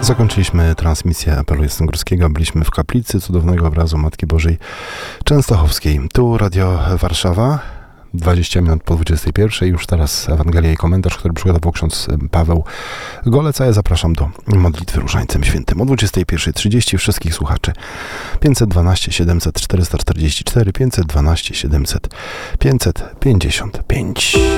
Zakończyliśmy transmisję apelu jasnogórskiego. Byliśmy w kaplicy cudownego obrazu Matki Bożej Częstochowskiej. Tu Radio Warszawa, 20 minut po 21. Już teraz Ewangelia i komentarz, który przygotował ksiądz Paweł Golec, a ja zapraszam do modlitwy Różańcem Świętym. O 21:30 wszystkich słuchaczy 512 700 444, 512 700 555.